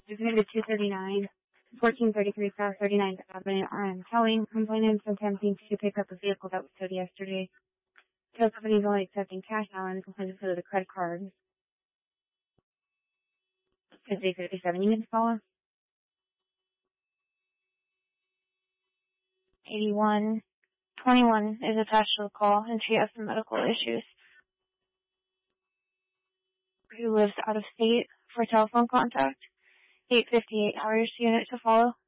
It's going to be 239, 1433 South 39th Avenue. Towing complainants attempting to pick up a vehicle that was towed yesterday. Tow company is only accepting cash now, and the complainant is with a credit card. Is 857 you need to follow? 8121 is attached to the call, and she has some medical issues. Who lives out of state for telephone contact? 858 Howard's unit to follow.